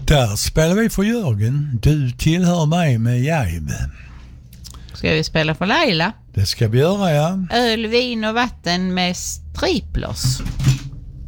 Där spelar vi för Jörgen. Du tillhör mig med Jaib. Ska vi spela för Laila? Det ska vi göra, ja. Öl, vin och vatten med striplers.